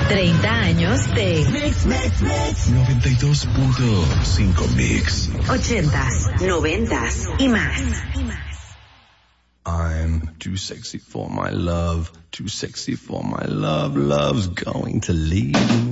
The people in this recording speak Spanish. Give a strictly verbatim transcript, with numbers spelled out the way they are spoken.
treinta años de Mix, Mix, Mix. noventa y dos punto cinco Mix. ochentas, noventas y más. I'm too sexy for my love, too sexy for my love, love's going to leave me.